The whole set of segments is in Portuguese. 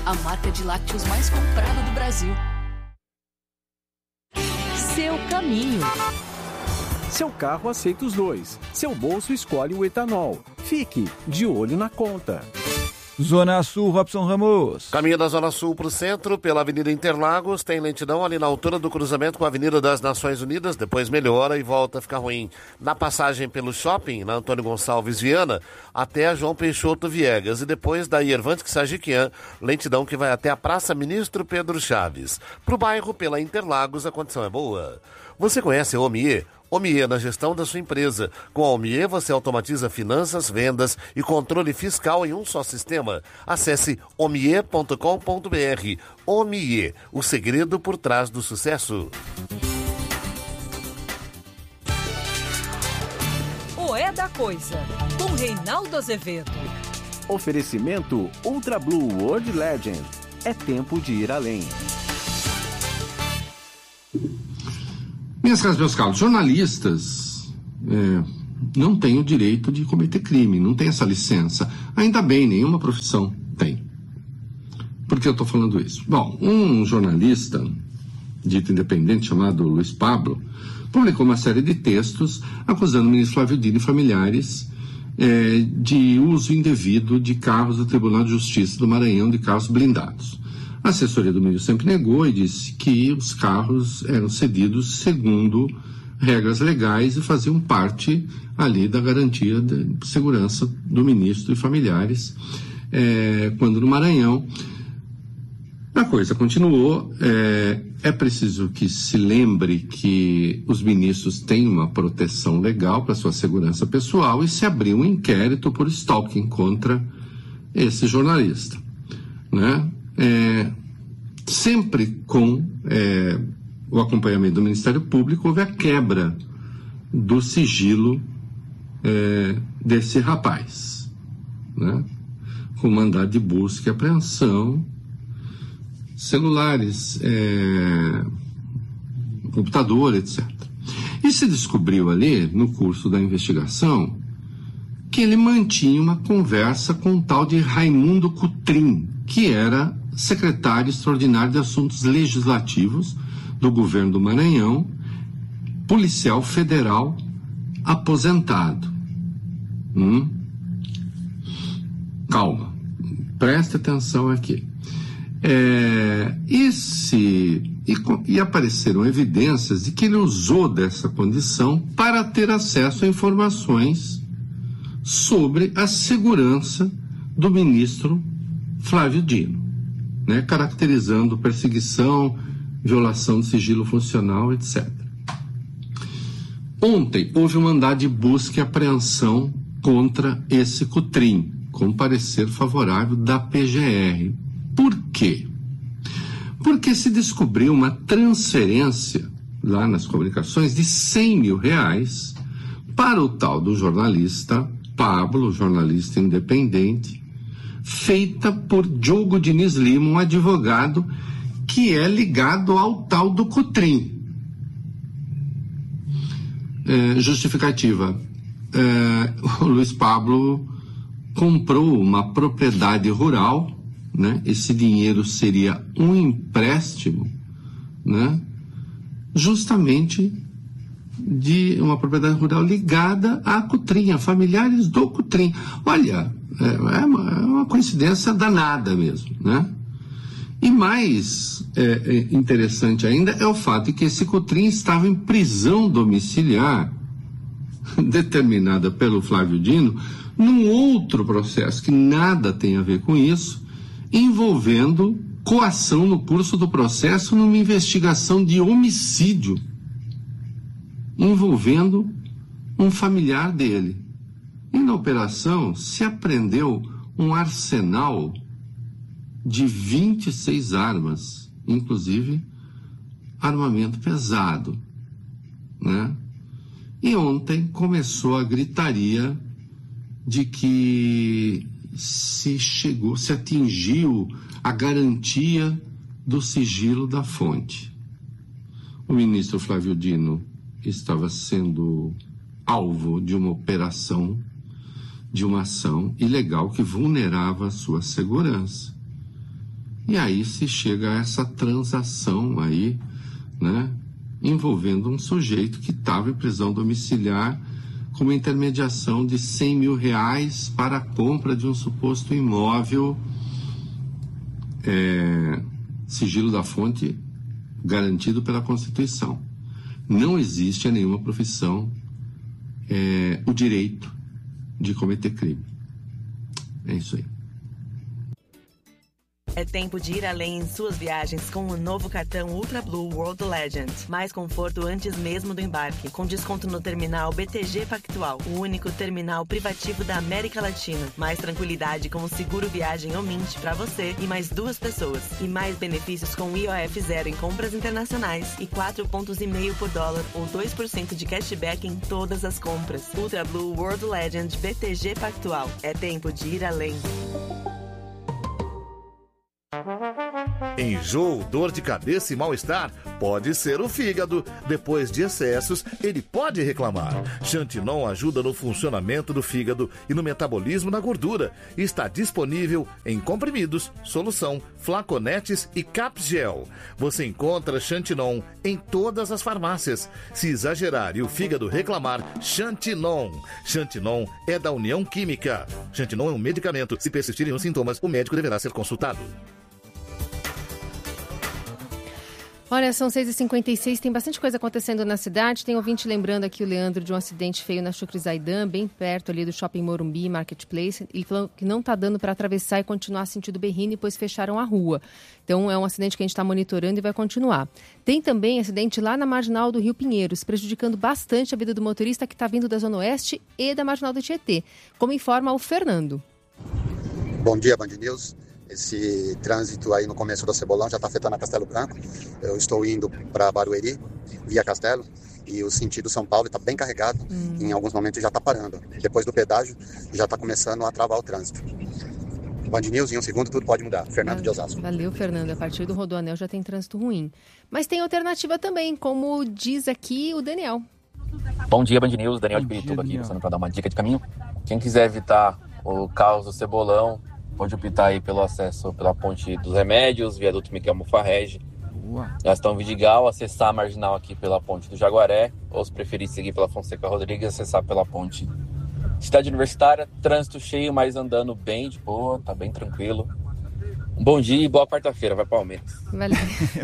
a marca de lácteos mais comprada do Brasil. Seu caminho. Seu carro aceita os dois. Seu bolso escolhe o etanol. Fique de olho na conta. Zona Sul, Robson Ramos. Caminho da Zona Sul para o centro, pela Avenida Interlagos, tem lentidão ali na altura do cruzamento com a Avenida das Nações Unidas, depois melhora e volta a ficar ruim. Na passagem pelo shopping, na Antônio Gonçalves Viana, até a João Peixoto Viegas, e depois da Yervante Sagiquian, lentidão que vai até a Praça Ministro Pedro Chaves. Para o bairro, pela Interlagos, a condição é boa. Você conhece a Omie? Omie na gestão da sua empresa. Com a Omie você automatiza finanças, vendas e controle fiscal em um só sistema. Acesse omie.com.br. Omie, o segredo por trás do sucesso. O É da Coisa, com Reinaldo Azevedo. Oferecimento Ultra Blue World Legend. É tempo de ir além. Minhas caras, meus caros, jornalistas não têm o direito de cometer crime, não tem essa licença. Ainda bem, nenhuma profissão tem. Por que eu estou falando isso? Bom, um jornalista dito independente chamado Luiz Pablo publicou uma série de textos acusando o ministro Flávio Dino e familiares de uso indevido de carros do Tribunal de Justiça do Maranhão, de carros blindados. A assessoria do ministro sempre negou e disse que os carros eram cedidos segundo regras legais e faziam parte ali da garantia de segurança do ministro e familiares, quando no Maranhão a coisa continuou. É preciso que se lembre que os ministros têm uma proteção legal para sua segurança pessoal e se abriu um inquérito por stalking contra esse jornalista, né? Sempre com o acompanhamento do Ministério Público, houve a quebra do sigilo desse rapaz, né? Com mandado de busca e apreensão, celulares, computador, etc. E se descobriu ali, no curso da investigação, que ele mantinha uma conversa com um tal de Raimundo Cotrim, que era secretário extraordinário de Assuntos Legislativos do governo do Maranhão, policial federal aposentado. Calma, preste atenção aqui. E apareceram evidências de que ele usou dessa condição para ter acesso a informações sobre a segurança do ministro Flávio Dino, né, caracterizando perseguição, violação do sigilo funcional, etc. Ontem houve um mandado de busca e apreensão contra esse Cotrim, com parecer favorável da PGR. Por quê? Porque se descobriu uma transferência lá nas comunicações de R$100 mil para o tal do jornalista Pablo, jornalista independente, feita por Diogo Diniz Lima, um advogado que é ligado ao tal do Cotrim. Justificativa. O Luiz Pablo comprou uma propriedade rural, né? Esse dinheiro seria um empréstimo, né? Justamente de uma propriedade rural ligada à Cotrim, a familiares do Cotrim. Olha, é uma coincidência danada mesmo, né? E mais interessante ainda é o fato de que esse Cotrim estava em prisão domiciliar, determinada pelo Flávio Dino, num outro processo que nada tem a ver com isso, envolvendo coação no curso do processo numa investigação de homicídio, envolvendo um familiar dele. E na operação se apreendeu um arsenal de 26 armas, inclusive armamento pesado, né? E ontem começou a gritaria de que se atingiu a garantia do sigilo da fonte. O ministro Flávio Dino estava sendo alvo de uma operação, de uma ação ilegal que vulnerava a sua segurança. E aí se chega a essa transação aí, né, envolvendo um sujeito que estava em prisão domiciliar com uma intermediação de R$100 mil para a compra de um suposto imóvel, sigilo da fonte garantido pela Constituição. Não existe a nenhuma profissão o direito de cometer crime. É isso aí. É tempo de ir além em suas viagens com o novo cartão Ultra Blue World Legend. Mais conforto antes mesmo do embarque, com desconto no terminal BTG Pactual, o único terminal privativo da América Latina. Mais tranquilidade com o seguro viagem Omint para você e mais 2 pessoas. E mais benefícios com IOF zero em compras internacionais e 4,5 pontos por dólar ou 2% de cashback em todas as compras. Ultra Blue World Legend BTG Pactual. É tempo de ir além. Enjoo, dor de cabeça e mal-estar pode ser o fígado. Depois de excessos, ele pode reclamar. Xantinon ajuda no funcionamento do fígado e no metabolismo da gordura. Está disponível em comprimidos, solução, flaconetes e capgel. Você encontra Xantinon em todas as farmácias. Se exagerar e o fígado reclamar, Xantinon. Xantinon é da União Química. Xantinon é um medicamento. Se persistirem os sintomas, o médico deverá ser consultado. Olha, são 6h56, tem bastante coisa acontecendo na cidade. Tem ouvinte lembrando aqui o Leandro de um acidente feio na Chucrizaidan, bem perto ali do Shopping Morumbi, Marketplace. Ele falou que não está dando para atravessar e continuar sentido Berrini, pois fecharam a rua. Então é um acidente que a gente está monitorando e vai continuar. Tem também acidente lá na Marginal do Rio Pinheiros, prejudicando bastante a vida do motorista que está vindo da Zona Oeste e da Marginal do Tietê, como informa o Fernando. Bom dia, Band News. Esse trânsito aí no começo do Cebolão já está afetando a Castelo Branco. Eu estou indo para Barueri, via Castelo, e o sentido São Paulo está bem carregado. Em alguns momentos já está parando. Depois do pedágio, já está começando a travar o trânsito. Band News, em um segundo tudo pode mudar. Fernando de Osasco. Valeu, Fernando. A partir do Rodoanel já tem trânsito ruim. Mas tem alternativa também, como diz aqui o Daniel. Bom dia, Band News. Daniel de Pirituba aqui, passando para dar uma dica de caminho. Quem quiser evitar o caos do Cebolão, pode optar aí pelo acesso pela Ponte dos Remédios, viaduto Miquel Mufarrege, Gastão Vidigal, acessar a Marginal aqui pela Ponte do Jaguaré, ou se preferir seguir pela Fonseca Rodrigues, acessar pela Ponte Cidade Universitária. Trânsito cheio, mas andando bem de boa, tá bem tranquilo. Um bom dia e boa quarta-feira, vai Palmeiras. Valeu.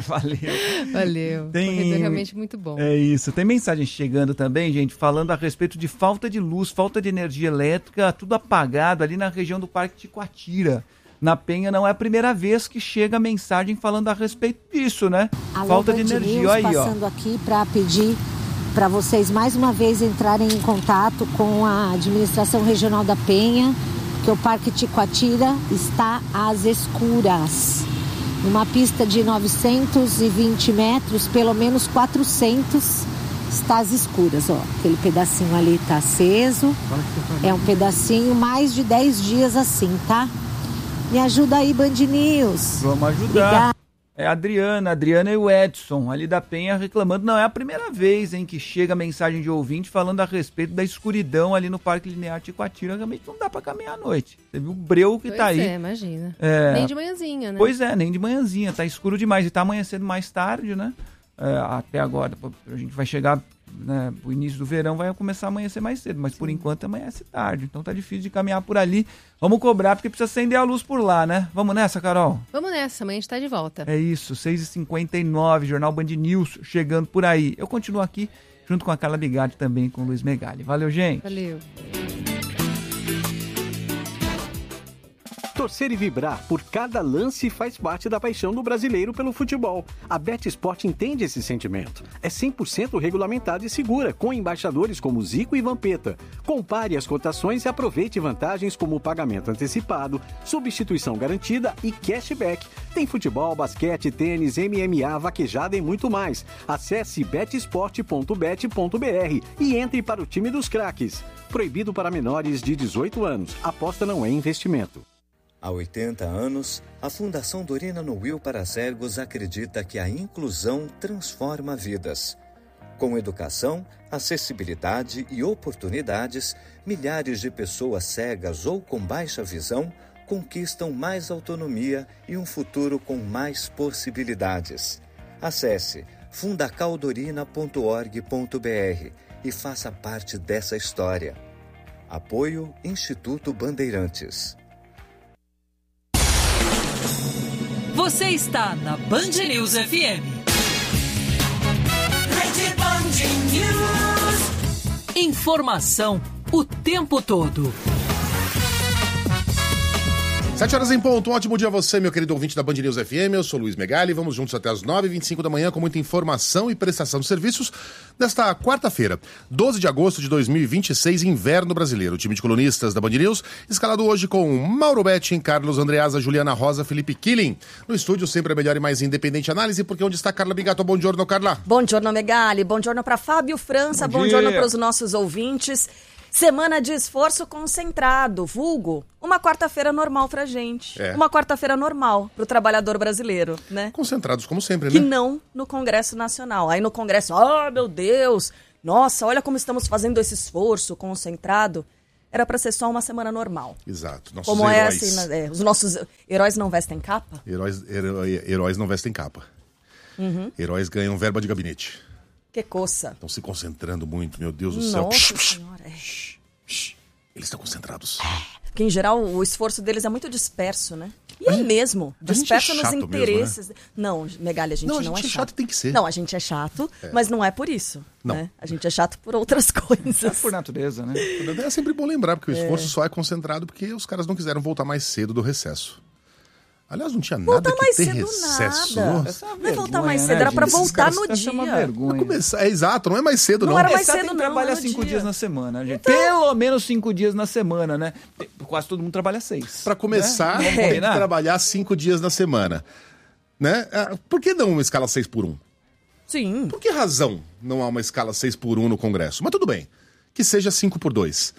Valeu. Corredor realmente muito bom. É isso. Tem mensagem chegando também, gente, falando a respeito de falta de luz, falta de energia elétrica, tudo apagado ali na região do Parque Ticoatira. Na Penha não é a primeira vez que chega mensagem falando a respeito disso, né? Alô, falta Band de energia. News, Aí, passando aqui para pedir para vocês mais uma vez entrarem em contato com a administração regional da Penha, que o Parque Ticoatira está às escuras. Numa pista de 920 metros, pelo menos 400 está às escuras. Ó, aquele pedacinho ali está aceso. É um pedacinho, mais de 10 dias assim, tá? Me ajuda aí, Band News. Vamos ajudar. Obrigada. É a Adriana e o Edson, ali da Penha, reclamando. Não é a primeira vez, hein, que chega mensagem de ouvinte falando a respeito da escuridão ali no Parque Linear Ticoatira. Realmente não dá pra caminhar à noite. Você viu o breu que tá aí. Pois é, imagina. Nem de manhãzinha, né? Pois é, nem de manhãzinha. Tá escuro demais. E tá amanhecendo mais tarde, né? Até agora, a gente vai chegar, né, o início do verão vai começar a amanhecer mais cedo, mas por enquanto amanhece tarde, então tá difícil de caminhar por ali. Vamos cobrar porque precisa acender a luz por lá, né? Vamos nessa, Carol? Vamos nessa, amanhã a gente tá de volta. É isso, 6h59, Jornal Band News chegando por aí. Eu continuo aqui junto com a Carla Bigatti também, com o Luiz Megali. Valeu, gente. Valeu. Torcer e vibrar por cada lance faz parte da paixão do brasileiro pelo futebol. A BetSport entende esse sentimento. É 100% regulamentada e segura, com embaixadores como Zico e Vampeta. Compare as cotações e aproveite vantagens como pagamento antecipado, substituição garantida e cashback. Tem futebol, basquete, tênis, MMA, vaquejada e muito mais. Acesse betsport.bet.br e entre para o time dos craques. Proibido para menores de 18 anos. Aposta não é investimento. Há 80 anos, a Fundação Dorina Nuil para Cegos acredita que a inclusão transforma vidas. Com educação, acessibilidade e oportunidades, milhares de pessoas cegas ou com baixa visão conquistam mais autonomia e um futuro com mais possibilidades. Acesse fundacaldorina.org.br e faça parte dessa história. Apoio Instituto Bandeirantes. Você está na Band News FM. Rede Band News. Informação o tempo todo. 7 horas em ponto, um ótimo dia a você, meu querido ouvinte da Band News FM, eu sou Luiz Megali, vamos juntos até as 9h25 da manhã com muita informação e prestação de serviços desta quarta-feira, 12 de agosto de 2026, inverno brasileiro. O time de colunistas da Band News, escalado hoje com Mauro Betting, Carlos Andreasa, Juliana Rosa, Felipe Killing. No estúdio, sempre a melhor e mais independente análise, porque onde está Carla Bigato? Bom giorno, Carla. Bom giorno, Megali, bom giorno para Fábio França, bom giorno para os nossos ouvintes. Semana de esforço concentrado, vulgo, uma quarta-feira normal pra gente. Uma quarta-feira normal pro trabalhador brasileiro, né? Concentrados como sempre, que né? Que não no Congresso Nacional. Aí no Congresso, meu Deus, nossa, olha como estamos fazendo esse esforço concentrado. Era pra ser só uma semana normal. Exato. Nossos como heróis. Assim, os nossos heróis não vestem capa? Heróis não vestem capa. Uhum. Heróis ganham verba de gabinete. Que coça. Estão se concentrando muito, meu Deus do céu. Nossa Senhora. Eles estão concentrados. Porque, em geral, o esforço deles é muito disperso, né? E é mesmo. Disperso nos interesses. Mesmo, né? Não, Megali, a gente não é chato. A gente é chato, tem que ser. Não, a gente é chato, mas não é por isso. Não. Né? A gente é chato por outras coisas. É por natureza, né? É sempre bom lembrar, porque o esforço só é concentrado porque os caras não quiseram voltar mais cedo do recesso. Aliás, não tinha nada que ter recesso. Não é voltar mais cedo, era pra voltar no dia. Exato, não é mais cedo, não. Não era mais cedo, não. Trabalha 5 dias na semana, gente. Então... Pelo menos 5 dias na semana, né? Quase todo mundo trabalha 6. Pra começar, tem que trabalhar 5 dias na semana. Né? Por que não uma escala 6x1? Sim. Por que razão não há uma escala 6x1 no Congresso? Mas tudo bem, que seja 5x2.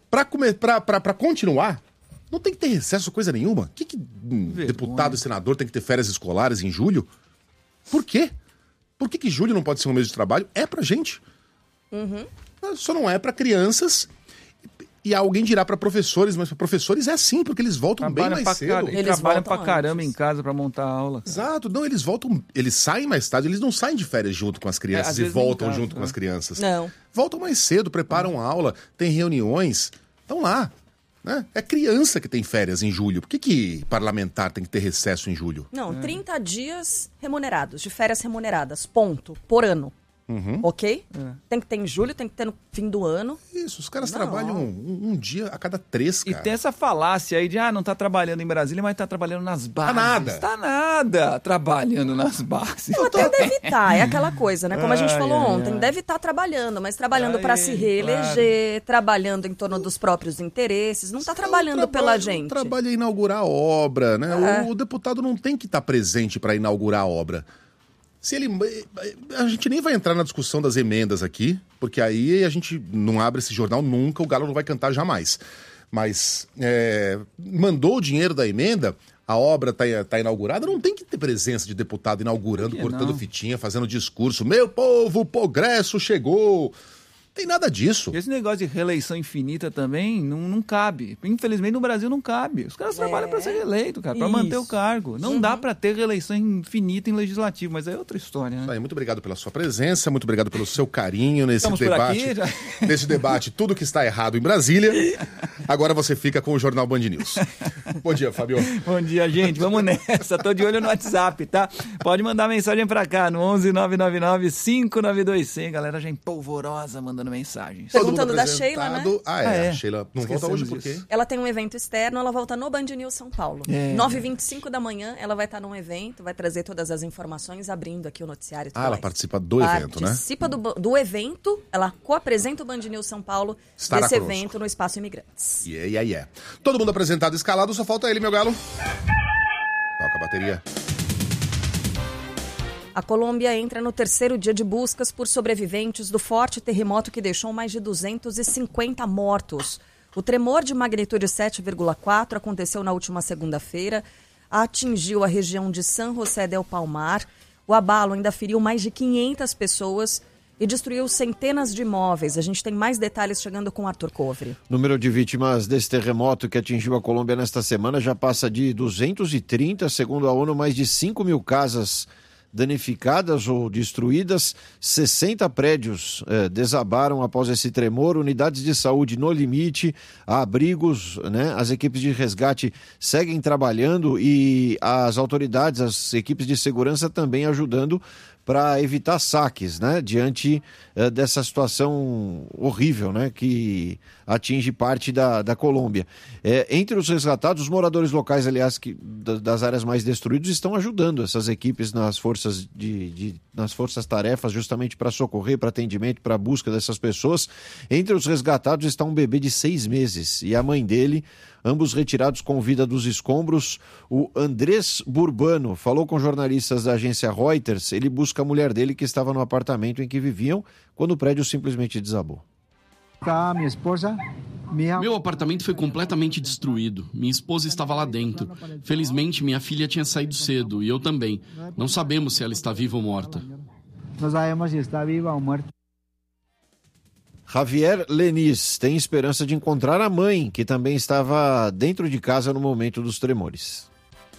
Pra continuar... Não tem que ter recesso, coisa nenhuma. Que deputado e senador tem que ter férias escolares em julho? Por quê? Por que julho não pode ser um mês de trabalho? É pra gente. Uhum. Só não é pra crianças. E alguém dirá pra professores, mas pra professores é assim, porque eles voltam bem mais cedo. Eles trabalham pra caramba em casa pra montar a aula. Cara. Exato. Não, eles voltam, eles saem mais tarde, eles não saem de férias junto com as crianças e voltam junto com as crianças. Não. Voltam mais cedo, preparam a aula, tem reuniões, estão lá. É criança que tem férias em julho. Por que parlamentar tem que ter recesso em julho? Não, 30 dias remunerados, de férias remuneradas, ponto, por ano. Uhum. Ok? Tem que ter em julho, tem que ter no fim do ano. Isso, os caras trabalham um dia a cada 3, cara. E tem essa falácia aí de, não tá trabalhando em Brasília, mas tá trabalhando nas bases. Tá nada trabalhando nas bases. Não, até deve estar, é aquela coisa, né? Como a gente falou ontem, deve estar trabalhando, mas trabalhando para se reeleger, trabalhando em torno dos próprios interesses, não tá trabalhando pela gente. O trabalho é inaugurar a obra, né? O deputado não tem que estar presente para inaugurar a obra. A gente nem vai entrar na discussão das emendas aqui, porque aí a gente não abre esse jornal nunca, o Galo não vai cantar jamais. Mas mandou o dinheiro da emenda, a obra tá inaugurada, não tem que ter presença de deputado inaugurando, cortando fitinha, fazendo discurso. Meu povo, o progresso chegou. Tem nada disso. Esse negócio de reeleição infinita também não cabe. Infelizmente no Brasil não cabe. Os caras trabalham para ser reeleito, cara, para manter o cargo. Não dá para ter reeleição infinita em legislativo, mas é outra história, né? Muito obrigado pela sua presença, muito obrigado pelo seu carinho nesse debate. Nesse debate, tudo que está errado em Brasília. Agora você fica com o Jornal Band News. Bom dia, Fábio. Bom dia, gente. Vamos nessa. Tô de olho no WhatsApp, tá? Pode mandar mensagem para cá no 11 999 592 100. Galera já empolvorosa mandando mensagens. Perguntando da Sheila, né? A Sheila não volta hoje por quê? Ela tem um evento externo, ela volta no Band News São Paulo. 9h25 da manhã, ela vai estar num evento, vai trazer todas as informações, abrindo aqui o noticiário. Ela participa do evento, né? Participa do evento, ela co-apresenta o Band News São Paulo desse evento no Espaço Imigrantes. Todo mundo apresentado, escalado, só falta ele, meu galo. Toca a bateria. A Colômbia entra no 3º dia de buscas por sobreviventes do forte terremoto que deixou mais de 250 mortos. O tremor de magnitude 7,4 aconteceu na última segunda-feira, atingiu a região de San José del Palmar. O abalo ainda feriu mais de 500 pessoas e destruiu centenas de imóveis. A gente tem mais detalhes chegando com Arthur Covre. O número de vítimas desse terremoto que atingiu a Colômbia nesta semana já passa de 230, segundo a ONU, mais de 5 mil casas danificadas ou destruídas, 60 prédios desabaram após esse tremor, unidades de saúde no limite, abrigos, né? As equipes de resgate seguem trabalhando e as autoridades, as equipes de segurança também ajudando para evitar saques, né, diante dessa situação horrível, né, que atinge parte da Colômbia. Entre os resgatados, os moradores locais, aliás, das áreas mais destruídas, estão ajudando essas equipes nas forças-tarefas, justamente para socorrer, para atendimento, para a busca dessas pessoas. Entre os resgatados está um bebê de 6 meses e a mãe dele, ambos retirados com vida dos escombros. O Andrés Burbano falou com jornalistas da agência Reuters. Ele busca a mulher dele que estava no apartamento em que viviam quando o prédio simplesmente desabou. Meu apartamento foi completamente destruído. Minha esposa estava lá dentro. Felizmente, minha filha tinha saído cedo e eu também. Não sabemos se ela está viva ou morta. Não sabemos se está viva ou morta. Javier Lenis tem esperança de encontrar a mãe, que também estava dentro de casa no momento dos tremores.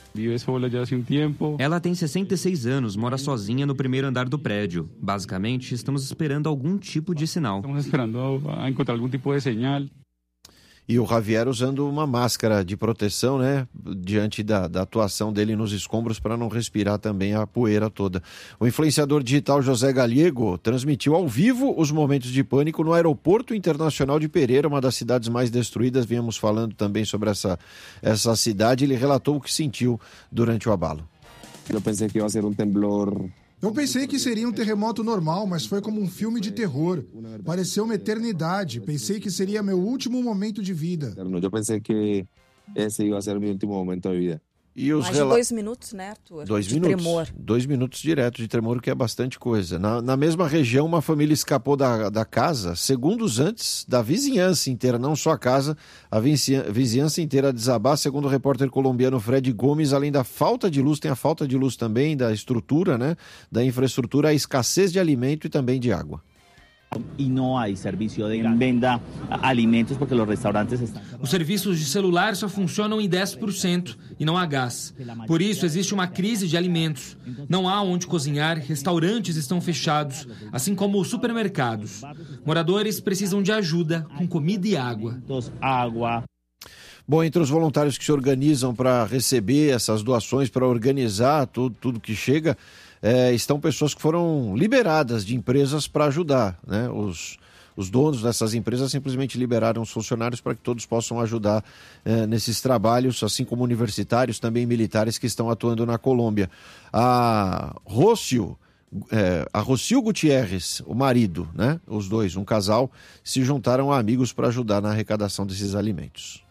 Ela tem 66 anos, mora sozinha no primeiro andar do prédio. Basicamente, estamos esperando algum tipo de sinal. Estamos esperando encontrar algum tipo de señal. E o Javier usando uma máscara de proteção, né, diante da atuação dele nos escombros para não respirar também a poeira toda. O influenciador digital José Gallego transmitiu ao vivo os momentos de pânico no Aeroporto Internacional de Pereira, uma das cidades mais destruídas. Viemos falando também sobre essa cidade. Ele relatou o que sentiu durante o abalo. Eu pensei que ia ser um temblor. Eu pensei que seria um terremoto normal, mas foi como um filme de terror. Pareceu uma eternidade. Pensei que seria meu último momento de vida. Eu pensei que esse ia ser meu último momento de vida. E os mais de 2 minutos, né, Arthur? 2 minutos. Tremor. 2 minutos direto de tremor, o que é bastante coisa. Na mesma região, uma família escapou da casa segundos antes da vizinhança inteira, não só a casa, a vizinhança inteira desabar, segundo o repórter colombiano Fred Gomes. Além da falta de luz, tem a falta de luz também, da estrutura, né, da infraestrutura, a escassez de alimento e também de água. E não há serviço de venda alimentos porque os restaurantes estão... Os serviços de celular só funcionam em 10% e não há gás. Por isso existe uma crise de alimentos. Não há onde cozinhar, restaurantes estão fechados, assim como supermercados. Moradores precisam de ajuda com comida e água. Bom, entre os voluntários que se organizam para receber essas doações, para organizar tudo que chega, estão pessoas que foram liberadas de empresas para ajudar, né? Os donos dessas empresas simplesmente liberaram os funcionários para que todos possam ajudar nesses trabalhos, assim como universitários, também militares que estão atuando na Colômbia. A Rocio Gutierrez, o marido, né? Os dois, um casal, se juntaram a amigos para ajudar na arrecadação desses alimentos.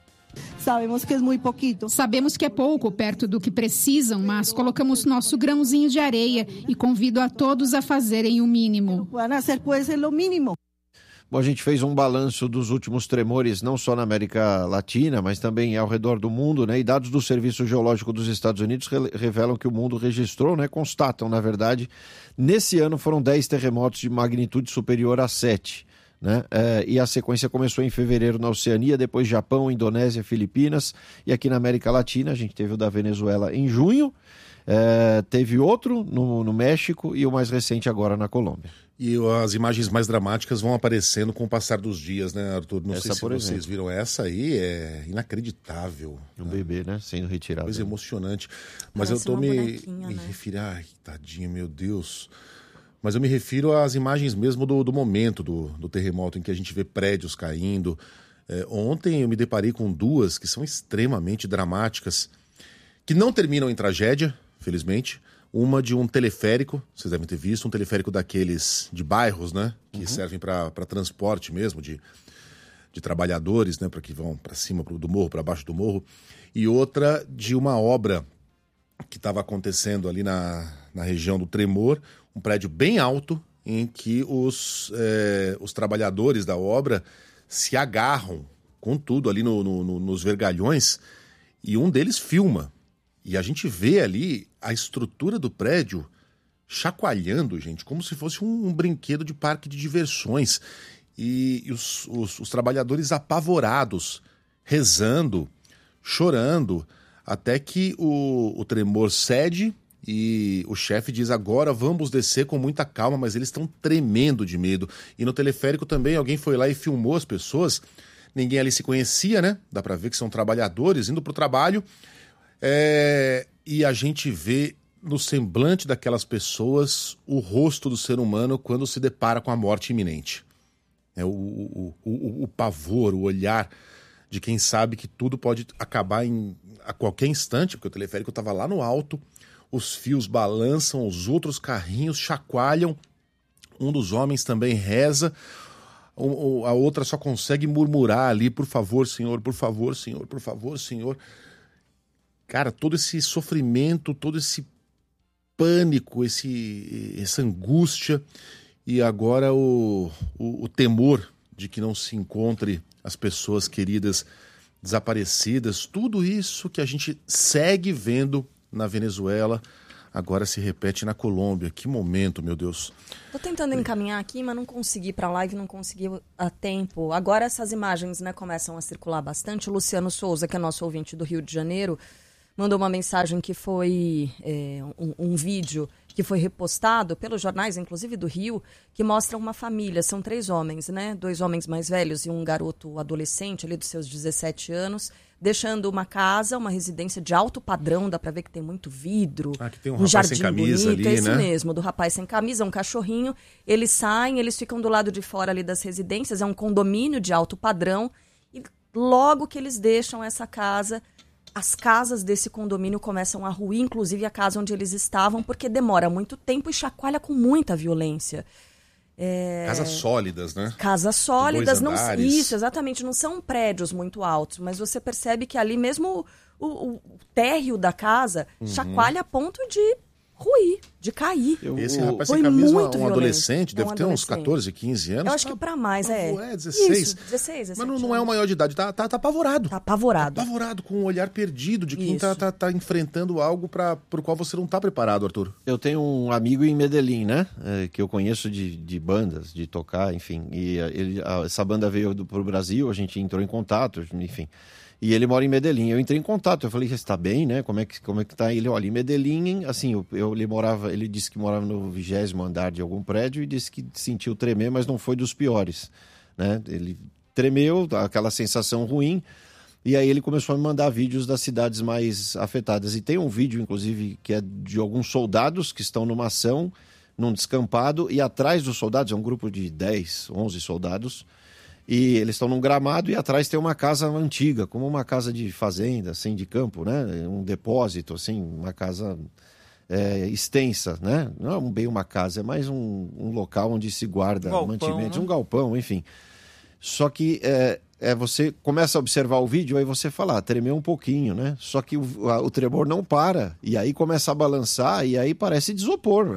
Sabemos que é pouco perto do que precisam, mas colocamos nosso grãozinho de areia e convido a todos a fazerem o mínimo. Bom, a gente fez um balanço dos últimos tremores, não só na América Latina, mas também ao redor do mundo, né? E dados do Serviço Geológico dos Estados Unidos revelam que o mundo registrou, né? Constatam, na verdade, nesse ano foram 10 terremotos de magnitude superior a 7. Né? E a sequência começou em fevereiro na Oceania, depois Japão, Indonésia, Filipinas, e aqui na América Latina a gente teve o da Venezuela em junho, teve outro no México e o mais recente agora na Colômbia. E as imagens mais dramáticas vão aparecendo com o passar dos dias, né, Arthur? Não sei se vocês viram, essa aí é inacreditável. Um bebê, né, sendo retirado. Coisa emocionante. Mas eu tô me referindo, ai, tadinho, meu Deus... Mas eu me refiro às imagens mesmo do momento do terremoto, em que a gente vê prédios caindo. Ontem eu me deparei com duas que são extremamente dramáticas, que não terminam em tragédia, felizmente. Uma de um teleférico, vocês devem ter visto, um teleférico daqueles de bairros, né? Que servem para transporte mesmo, de trabalhadores, né? Para que vão para cima do morro, para baixo do morro. E outra de uma obra que estava acontecendo ali na região do Tremor, um prédio bem alto, em que os trabalhadores da obra se agarram com tudo ali nos vergalhões, e um deles filma. E a gente vê ali a estrutura do prédio chacoalhando, gente, como se fosse um brinquedo de parque de diversões. E os trabalhadores apavorados, rezando, chorando, até que o tremor cede e o chefe diz: agora vamos descer com muita calma, mas eles estão tremendo de medo. E no teleférico também alguém foi lá e filmou as pessoas. Ninguém ali se conhecia, né? Dá pra ver que são trabalhadores indo pro trabalho. E a gente vê no semblante daquelas pessoas o rosto do ser humano quando se depara com a morte iminente. O pavor, o olhar de quem sabe que tudo pode acabar a qualquer instante, porque o teleférico estava lá no alto, os fios balançam, os outros carrinhos chacoalham, um dos homens também reza, a outra só consegue murmurar ali: por favor, senhor, por favor, senhor, por favor, senhor. Cara, todo esse sofrimento, todo esse pânico, essa angústia, e agora o temor de que não se encontre as pessoas queridas desaparecidas. Tudo isso que a gente segue vendo na Venezuela agora se repete na Colômbia. Que momento, meu Deus. Tô tentando encaminhar aqui, mas não consegui para a live, não consegui a tempo. Agora essas imagens, né, começam a circular bastante. O Luciano Souza, que é nosso ouvinte do Rio de Janeiro, mandou uma mensagem que foi um vídeo que foi repostado pelos jornais, inclusive do Rio, que mostra uma família. São 3 homens, né? 2 homens mais velhos e um garoto adolescente, ali dos seus 17 anos, deixando uma casa, uma residência de alto padrão, dá pra ver que tem muito vidro, que tem um rapaz jardim sem camisa bonito, ali, esse né? mesmo, do rapaz sem camisa, um cachorrinho. Eles saem, eles ficam do lado de fora ali das residências, é um condomínio de alto padrão, e logo que eles deixam essa casa, as casas desse condomínio começam a ruir, inclusive a casa onde eles estavam, porque demora muito tempo e chacoalha com muita violência. Casas sólidas, né? Casas sólidas, não, 2 andares. isso, exatamente, não são prédios muito altos, mas você percebe que ali mesmo o térreo da casa chacoalha a ponto de ruir, de cair. Esse rapaz Foi sem camisa, muito um violento. adolescente, deve ter uns adolescente. 14, 15 anos. Eu acho que pra mais, 16. Isso, 16, Mas não é o maior de idade, tá apavorado. Tá apavorado. Tá apavorado, com um olhar perdido de quem tá enfrentando algo pro qual você não tá preparado, Arthur. Eu tenho um amigo em Medellín, né? Que eu conheço de bandas, de tocar, enfim. E essa banda veio pro Brasil, a gente entrou em contato, enfim. E ele mora em Medellín. Eu entrei em contato, eu falei: você está bem, né? Como é que tá? Ele: olha, em Medellín, assim, ele disse que morava no 20º andar de algum prédio e disse que sentiu tremer, mas não foi dos piores, né? Ele tremeu, aquela sensação ruim, e aí ele começou a me mandar vídeos das cidades mais afetadas. E tem um vídeo, inclusive, que é de alguns soldados que estão numa ação, num descampado, e atrás dos soldados, é um grupo de 10, 11 soldados, e eles estão num gramado e atrás tem uma casa antiga, como uma casa de fazenda, assim, de campo, né? Um depósito, assim, uma casa extensa, né? Não é bem uma casa, é mais um local onde se guarda mantimentos, né? Um galpão, enfim. Só que você começa a observar o vídeo, aí você fala: tremeu um pouquinho, né? Só que o tremor não para, e aí começa a balançar, e aí parece de isopor.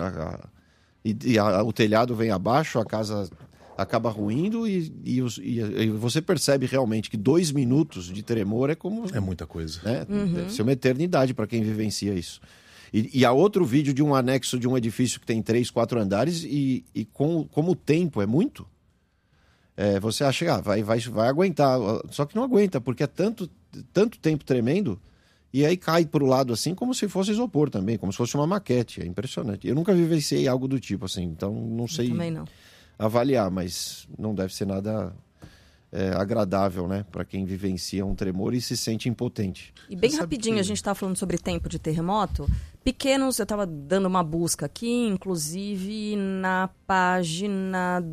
O telhado vem abaixo, a casa acaba ruindo e você percebe realmente que 2 minutos de tremor é como... É muita coisa. Né? Deve ser uma eternidade para quem vivencia isso. E há outro vídeo de um anexo de um edifício que tem 3, 4 andares e como o tempo é muito, você acha vai aguentar. Só que não aguenta, porque é tanto tempo tremendo, e aí cai para o lado assim como se fosse isopor também, como se fosse uma maquete. É impressionante. Eu nunca vivenciei algo do tipo assim, então não sei... Eu também não. Avaliar, mas não deve ser nada agradável, né, para quem vivencia um tremor e se sente impotente. E bem rapidinho, a gente está falando sobre tempo de terremoto. Pequenos, eu estava dando uma busca aqui, inclusive na página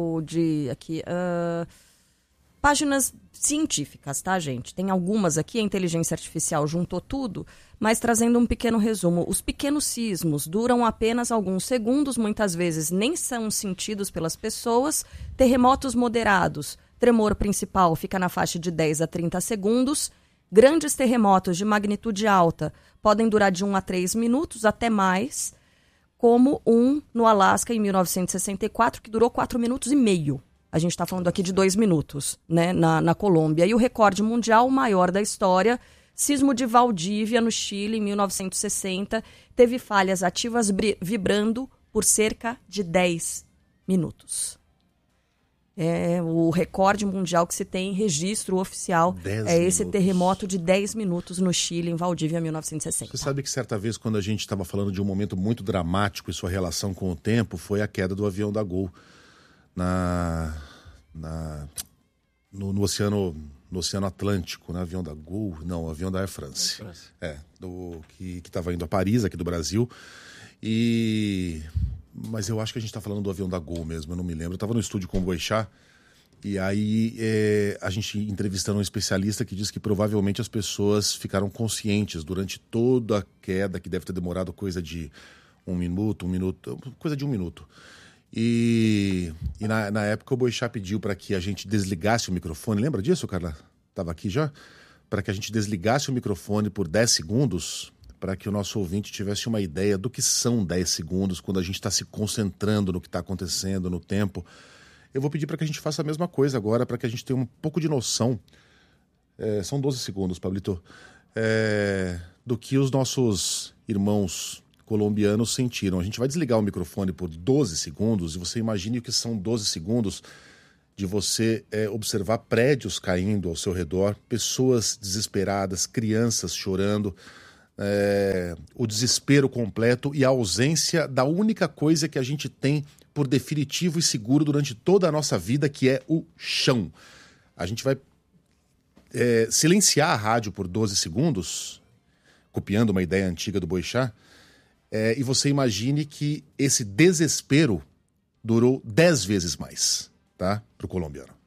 páginas científicas, tá, gente? Tem algumas aqui, a inteligência artificial juntou tudo, mas trazendo um pequeno resumo. Os pequenos sismos duram apenas alguns segundos, muitas vezes nem são sentidos pelas pessoas. Terremotos moderados, tremor principal fica na faixa de 10 a 30 segundos. Grandes terremotos de magnitude alta podem durar de 1 a 3 minutos, até mais, como um no Alasca em 1964, que durou 4 minutos e meio. A gente está falando aqui de 2 minutos, né, na Colômbia. E o recorde mundial, o maior da história, Sismo de Valdívia, no Chile, em 1960, teve falhas ativas vibrando por cerca de 10 minutos. É o recorde mundial que se tem, registro oficial, esse terremoto de 10 minutos no Chile, em Valdívia, 1960. Você sabe que certa vez, quando a gente estava falando de um momento muito dramático e sua relação com o tempo, foi a queda do avião da Gol no Oceano Atlântico, né? Avião da Gol, não, o avião da Air France. Que estava indo a Paris, aqui do Brasil. Mas eu acho que a gente está falando do avião da Gol mesmo, eu não me lembro. Eu estava no estúdio com o Boechat, e aí a gente entrevistando um especialista que diz que provavelmente as pessoas ficaram conscientes durante toda a queda, que deve ter demorado coisa de um minuto, coisa de um minuto. E na época o Boechat pediu para que a gente desligasse o microfone. Lembra disso, Carla? Estava aqui já? Para que a gente desligasse o microfone por 10 segundos, para que o nosso ouvinte tivesse uma ideia do que são 10 segundos quando a gente está se concentrando no que está acontecendo, no tempo. Eu vou pedir para que a gente faça a mesma coisa agora, para que a gente tenha um pouco de noção. São 12 segundos, Pablito. Do que os nossos irmãos colombianos sentiram. A gente vai desligar o microfone por 12 segundos e você imagine o que são 12 segundos de você observar prédios caindo ao seu redor, pessoas desesperadas, crianças chorando, o desespero completo e a ausência da única coisa que a gente tem por definitivo e seguro durante toda a nossa vida, que é o chão. A gente vai silenciar a rádio por 12 segundos, copiando uma ideia antiga do Boechat, e você imagine que esse desespero durou 10 vezes mais, tá? Para o colombiano.